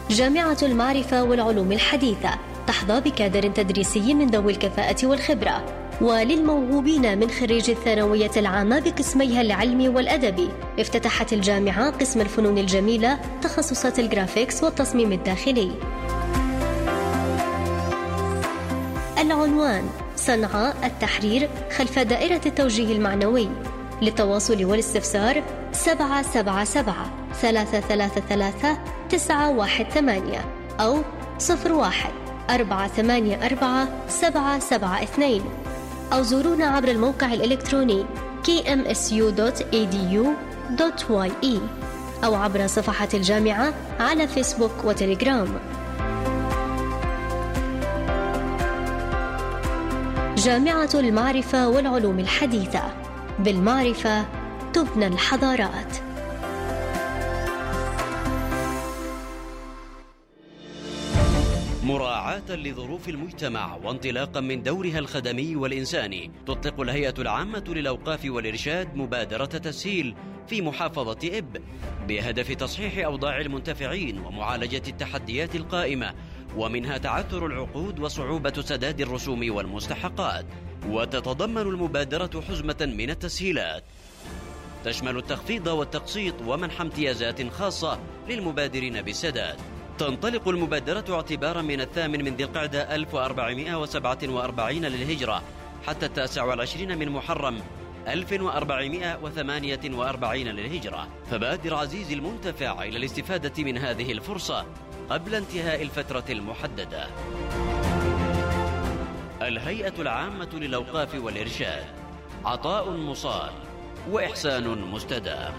جامعة المعرفة والعلوم الحديثة تحظى بكادر تدريسي من ذوي الكفاءة والخبرة، وللموهوبين من خريج الثانوية العامة بقسميها العلمي والأدبي افتتحت الجامعة قسم الفنون الجميلة تخصصات الجرافيكس والتصميم الداخلي. العنوان: صنعاء التحرير خلف دائرة التوجيه المعنوي. للتواصل والاستفسار 777-333-918 أو 01-484-772 أو زورونا عبر الموقع الإلكتروني kmsu.edu.ye أو عبر صفحة الجامعة على فيسبوك وتليجرام. جامعة المعرفة والعلوم الحديثة، بالمعرفة تبنى الحضارات. مراعاة لظروف المجتمع وانطلاقا من دورها الخدمي والإنساني، تطلق الهيئة العامة للأوقاف والإرشاد مبادرة تسهيل في محافظة إب بهدف تصحيح أوضاع المنتفعين ومعالجة التحديات القائمة، ومنها تعثر العقود وصعوبة سداد الرسوم والمستحقات. وتتضمن المبادرة حزمة من التسهيلات تشمل التخفيض والتقسيط ومنح امتيازات خاصة للمبادرين بالسداد. تنطلق المبادرة اعتبارا من 8 ذي القعدة 1447 للهجرة حتى 29 من محرم 1448 للهجرة، فبادر عزيزي المنتفع إلى الاستفادة من هذه الفرصة قبل انتهاء الفترة المحددة. الهيئة العامة للأوقاف والإرشاد، عطاء مصال وإحسان مستدام.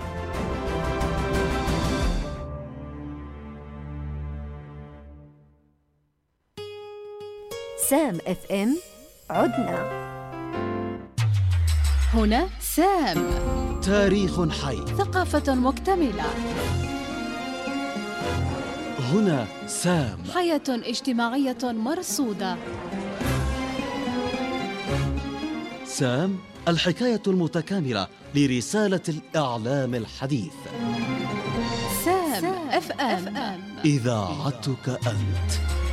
سام اف ام، عدنا هنا. سام، تاريخ حي، ثقافة مكتملة. هنا سام، حياة اجتماعية مرصودة. سام، الحكاية المتكاملة لرسالة الإعلام الحديث. سام اف ام، إذاعتك أنت.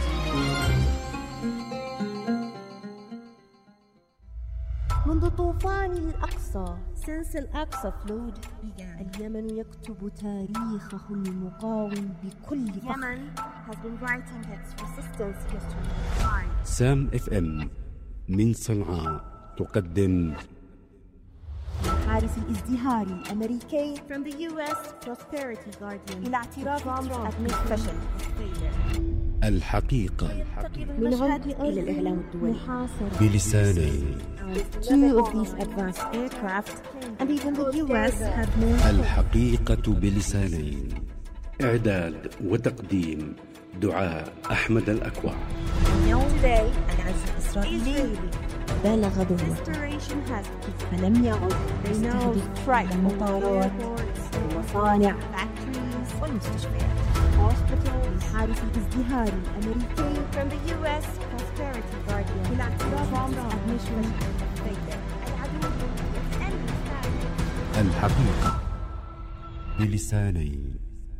منذ طوفان الأقصى since الأقصى flowed اليمن يكتب تاريخه المقاوم بكل فخر. has been writing its resistance history. سام اف ام من صنعاء تقدم الحارس الازدهاري الأمريكي from the US Prosperity Guardian إلى اعتراف ترامب administration الحقيقة من عمق إلى الإعلام الدولي بلسانين. Two of these advanced aircraft and even the US have moved. الحقيقة بلسانين. إعداد وتقديم دعاء أحمد الأكوع. Today العزف الإسرائيلي بلغ ذروته فلم يعد يستهدف المطارات والمصانع والمستشفيات. الحارس الازدهاري الأمريكي from the US Prosperity Guardian إلى اعتراف administration. الحقيقة بلسانين.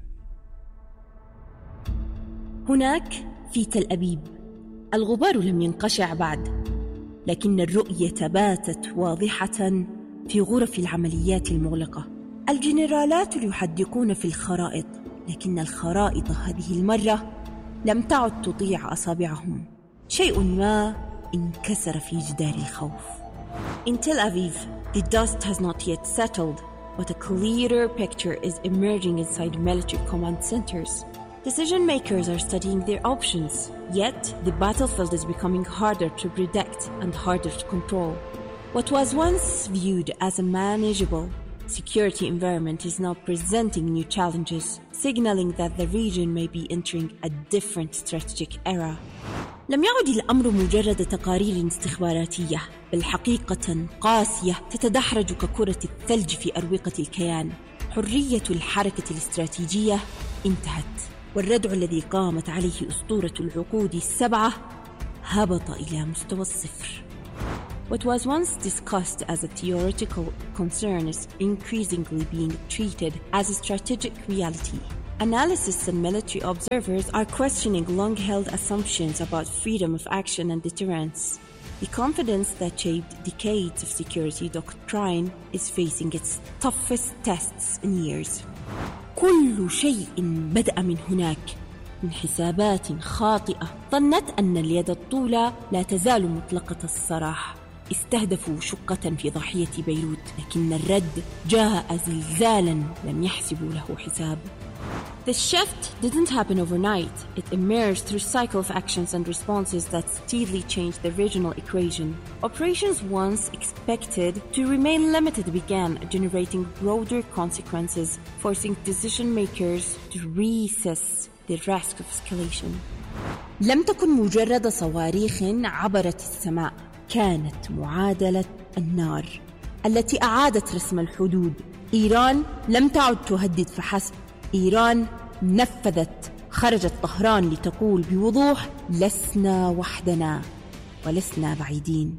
هناك في تل أبيب الغبار لم ينقشع بعد، لكن الرؤية باتت واضحة في غرف العمليات المغلقة. الجنرالات يحدقون في الخرائط، لكن الخرائط هذه المرة لم تعد تطيع أصابعهم. شيء ما انكسر في جدار الخوف. In Tel Aviv, the dust has not yet settled, but a clearer picture is emerging inside military command centers. Decision makers are studying their options, yet the battlefield is becoming harder to predict and harder to control. What was once viewed as a manageable security environment is now presenting new challenges, signaling that the region may be entering a different strategic era. لم يعد الأمر مجرد تقارير استخباراتية، بل حقيقة قاسية تتدحرج ككرة الثلج في أروقة الكيان. حرية الحركة الاستراتيجية انتهت، والردع الذي قامت عليه أسطورة العقود السبعة هبط إلى مستوى الصفر. What was once discussed as a theoretical concern is increasingly being treated as a strategic reality. Analysts and military observers are questioning long-held assumptions about freedom of action and deterrence. The confidence that shaped decades of security doctrine is facing its toughest tests in years. كل شيء بدأ من هناك، من حسابات خاطئة ظنت أن اليد الطولى لا تزال مطلقة السراح. استهدفوا شقة في ضاحية بيروت، لكن الرد جاء زلزالاً لم يحسبوا له حساب. The shift didn't happen overnight. It emerged through a cycle of actions and responses that steadily changed the original equation. Operations once expected to remain limited began generating broader consequences, forcing decision makers to reassess the risk of escalation. لم تكن مجرد صواريخ عبرت السماء، كانت معادلة النار التي أعادت رسم الحدود. إيران لم تعد تهدد فحسب، إيران نفذت. خرجت طهران لتقول بوضوح: لسنا وحدنا ولسنا بعيدين.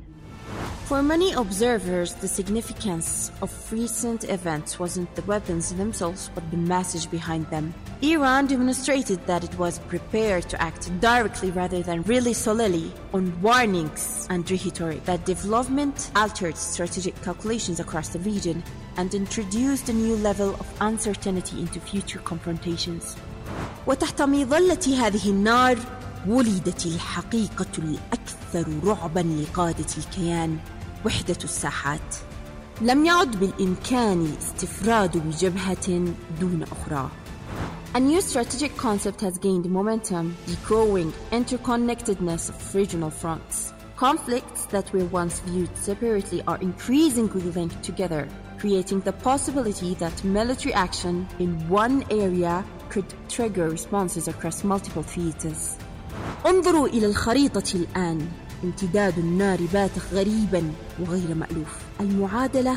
For many observers, the significance of recent events wasn't the weapons themselves but the message behind them. Iran demonstrated that it was prepared to act directly rather than rely solely on warnings and rhetoric. That development altered strategic calculations across the region and introduced a new level of uncertainty into future confrontations. وتحت مظلة هذه النار ولدت الحقيقة الأكثر رعباً لقادة الكيان: وحدة الساحات. لم يعد بالإمكان الاستفراد بجبهة دون أخرى. A new strategic concept has gained momentum, the growing interconnectedness of regional fronts. Conflicts that were once viewed separately are increasingly linked together, creating the possibility that military action in one area could trigger responses across multiple theaters. انظروا إلى الخريطة الآن. امتداد النار بات غريباً وغير مألوف. المعادلة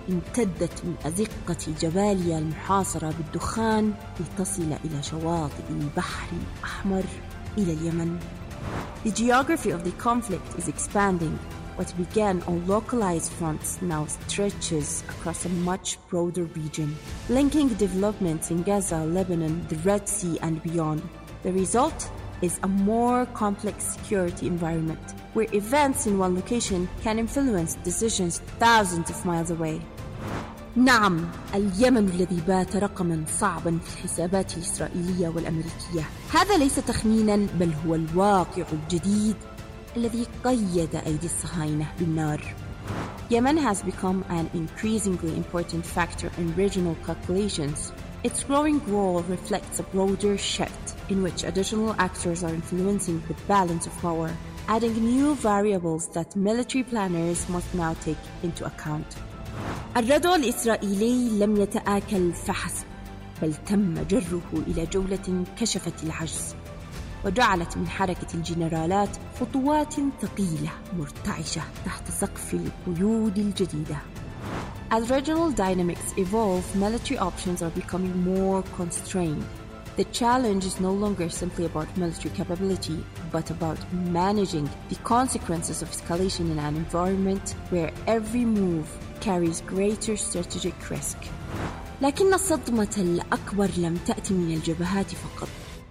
امتدت من أزقة جباليا المحاصرة بالدخان لتصل إلى شواطئ البحر الأحمر إلى اليمن. The geography of the conflict is expanding. What began on localized fronts now stretches across a much broader region, linking developments in Gaza, Lebanon, the Red Sea, and beyond. The result is a more complex security environment, where events in one location can influence decisions thousands of miles away. نعم، اليمن الذي بات رقماً صعباً في الحسابات الإسرائيلية والأمريكية. هذا ليس تخميناً، بل هو الواقع الجديد الذي قيد أيدي الصهاينة بالنار. Yemen has become an increasingly important factor in regional calculations. Its growing role reflects a broader shift in which additional actors are influencing the balance of power, adding new variables that military planners must now take into account. الردع الإسرائيلي لم يتآكل فحسب، بل تم جره إلى جولة كشفت العجز، وجعلت من حركة الجنرالات خطوات ثقيلة مرتعشة تحت سقف القيود الجديدة. As regional dynamics evolve, military options are becoming more constrained. The challenge is no longer simply about military capability, but about managing the consequences of escalation in an environment where every move carries greater strategic risk. لكن الصدمة الأكبر لم تأتي من الجبهات فقط.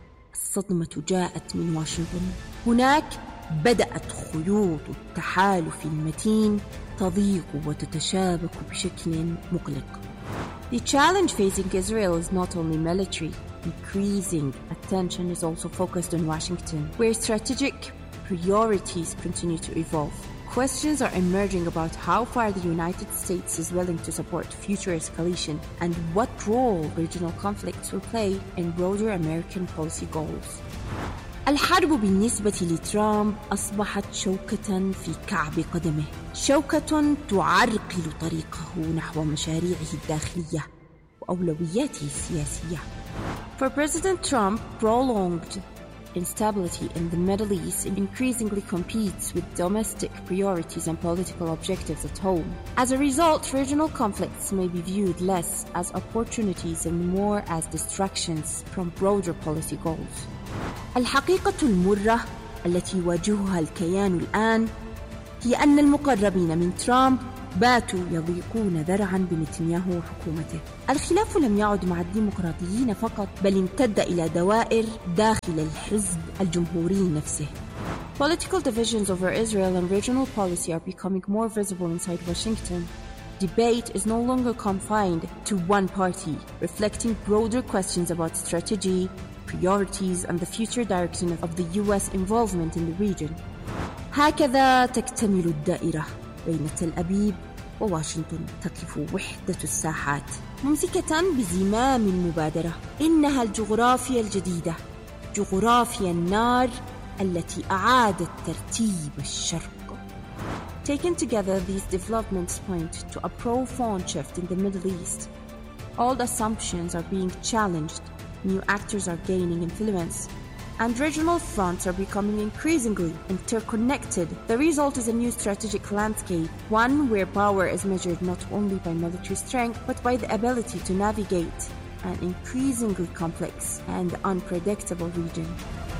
الصدمة جاءت من واشنطن. هناك بدأت خيوط التحالف المتين تضيق وتتشابك بشكل مقلق. The challenge facing Israel is not only military. Increasing attention is also focused on Washington, where strategic priorities continue to evolve. Questions are emerging about how far the United States is willing to support future escalation and what role regional conflicts will play in broader American policy goals. الحرب بالنسبة لترامب أصبحت شوكة في كعب قدمه، شوكة تعرقل طريقه نحو مشاريعه الداخلية وأولوياته السياسية. For President Trump, prolonged instability in the Middle East increasingly competes with domestic priorities and political objectives at home. As a result, regional conflicts may be viewed less as opportunities and more as distractions from broader policy goals. الحقيقة المرة التي يواجهها الكيان الآن هي أن المقربين من ترامب باتوا يضيقون ذرعاً بنتنياهو وحكومته. الخلاف لم يعد مع الديمقراطيين فقط، بل امتد إلى دوائر داخل الحزب الجمهوري نفسه. Political divisions over Israel and regional policy are becoming more visible inside Washington. Debate is no longer confined to one party, reflecting broader questions about strategy, priorities, and the future direction of the US involvement in the region. هكذا تكتمل الدائرة بين تل أبيب وواشنطن. تقف وحدة الساحات ممسكة بزمام المبادرة. إنها الجغرافيا الجديدة، جغرافيا النار التي أعادت ترتيب الشرق. Taken together, these developments point to a profound shift in the Middle East. Old assumptions are being challenged, new actors are gaining influence, and regional fronts are becoming increasingly interconnected. The result is a new strategic landscape, one where power is measured not only by military strength, but by the ability to navigate an increasingly complex and unpredictable region.